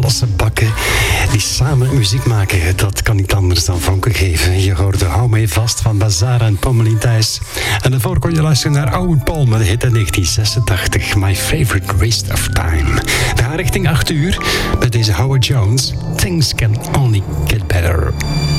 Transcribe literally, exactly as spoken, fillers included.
losse bakken die samen muziek maken. Dat kan niet anders dan vonken geven. Je hoorde Hou mij vast van Bazar en Pommelien Thijs. En daarvoor kon je luisteren naar Owen Paul met de hit in negentien zesentachtig. My Favorite Waste of Time. We gaan richting acht uur met deze Howard Jones. Things can only get better.